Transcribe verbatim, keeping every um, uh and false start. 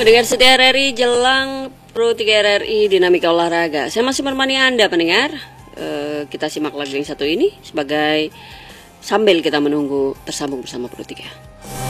Pendengar setia R R I jelang Pro tiga R R I Dinamika Olahraga. Saya masih menemani Anda pendengar. E, kita simak lagu yang satu ini sebagai sambil kita menunggu tersambung bersama Pro tiga.